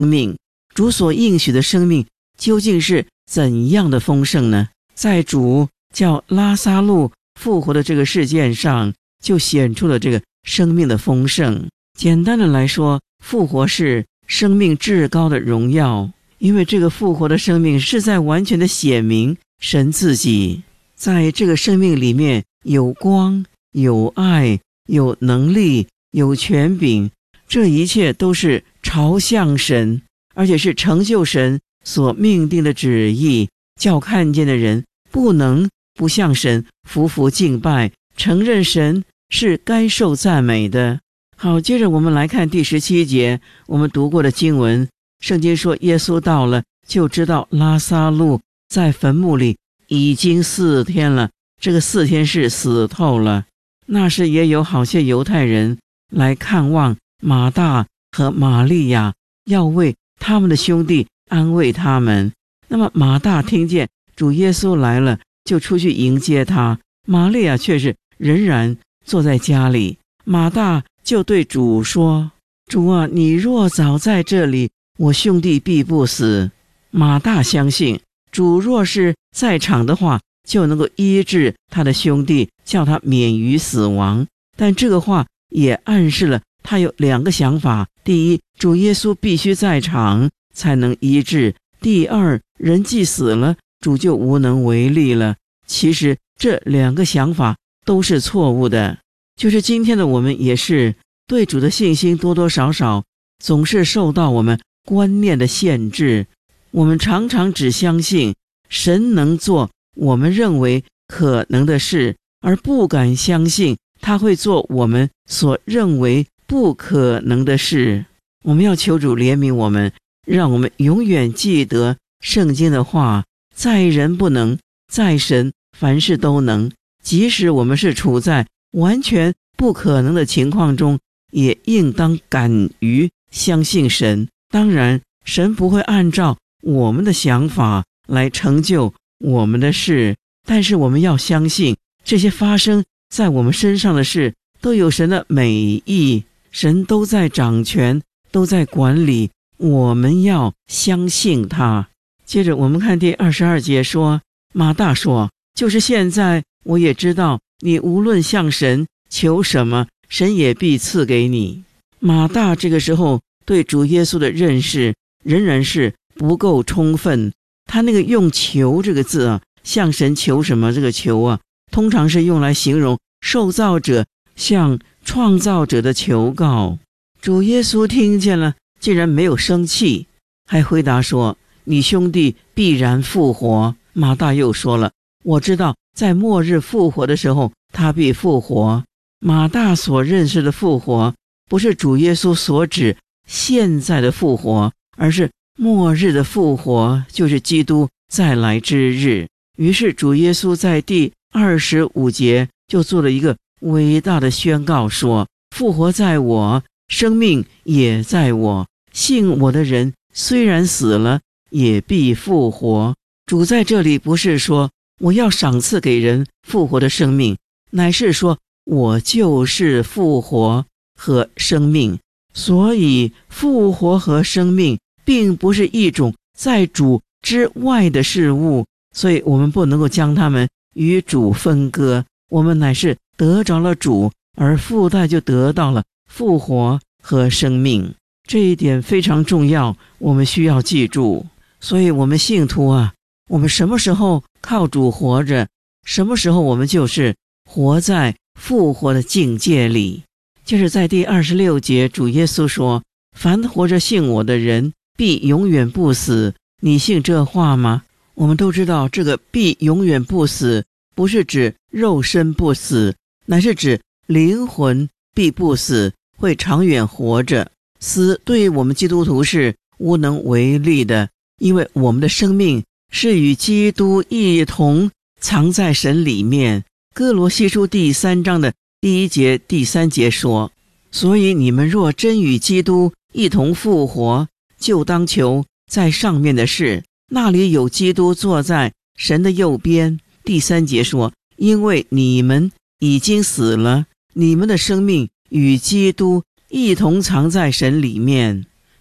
命。主所应许的生命究竟是怎样的丰盛呢？在主叫拉撒路复活的这个事件上，就显出了这个生命的丰盛。简单的来说，复活是生命至高的荣耀，因为这个复活的生命是在完全的显明神自己。在这个生命里面有光，有爱，有能力，有权柄，这一切都是朝向神，而且是成就神所命定的旨意，叫看见的人不能不向神匍匐敬拜，承认神是该受赞美的。好，接着我们来看第17节，我们读过的经文，圣经说耶稣到了，就知道拉撒路在坟墓里已经4天了，这个4天是死透了。那时也有好些犹太人来看望马大和玛利亚，要为他们的兄弟安慰他们。那么马大听见主耶稣来了，就出去迎接他，玛利亚却是仍然坐在家里。马大就对主说，主啊，你若早在这里，我兄弟必不死。马大相信主若是在场的话，就能够医治他的兄弟，叫他免于死亡。但这个话也暗示了他有2个想法：第一，主耶稣必须在场才能医治；第二，人既死了，主就无能为力了。其实这2个想法都是错误的。就是今天的我们也是对主的信心多多少少总是受到我们观念的限制，我们常常只相信神能做我们认为可能的事，而不敢相信他会做我们所认为不可能的事。我们要求主怜悯我们，让我们永远记得圣经的话，在人不能，在神凡事都能。即使我们是处在完全不可能的情况中，也应当敢于相信神。当然，神不会按照我们的想法来成就我们的事，但是我们要相信这些发生在我们身上的事都有神的美意，神都在掌权，都在管理，我们要相信他。接着我们看第22节说，马大说，就是现在我也知道你无论向神求什么，神也必赐给你。马大这个时候对主耶稣的认识仍然是不够充分，他那个用求这个字啊，向神求什么这个求啊，通常是用来形容受造者向创造者的求告。主耶稣听见了，竟然没有生气，还回答说，你兄弟必然复活。马大又说了，我知道在末日复活的时候他必复活。马大所认识的复活不是主耶稣所指现在的复活，而是末日的复活，就是基督再来之日。于是主耶稣在第25节就做了一个伟大的宣告，说，复活在我，生命也在我，信我的人虽然死了，也必复活。主在这里不是说我要赏赐给人复活的生命，乃是说我就是复活和生命。所以复活和生命并不是一种在主之外的事物，所以我们不能够将它们与主分割。我们乃是得着了主，而附带就得到了复活和生命。这一点非常重要，我们需要记住。所以我们信徒啊，我们什么时候靠主活着，什么时候我们就是活在复活的境界里。就是在第26节，主耶稣说，凡活着信我的人必永远不死。你信这话吗？我们都知道这个必永远不死不是指肉身不死，乃是指灵魂必不死，会长远活着。死对于我们基督徒是无能为力的，因为我们的生命是与基督一同藏在神里面。哥罗西书第3章的第1节第3节说，所以你们若真与基督一同复活，就当求在上面的事，那里有基督坐在神的右边。第3节说，因为你们已经死了，你们的生命与基督一同藏在神里面。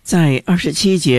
在27节